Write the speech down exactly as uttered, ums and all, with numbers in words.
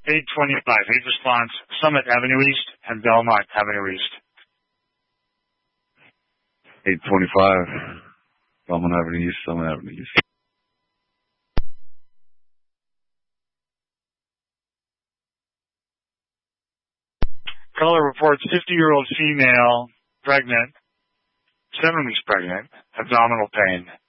eight twenty-five. Eight response, Summit Avenue East and Belmont Avenue East. eight twenty-five. Belmont Avenue East, Summit Avenue East. Caller reports fifty-year-old female, pregnant, seven weeks pregnant, abdominal pain.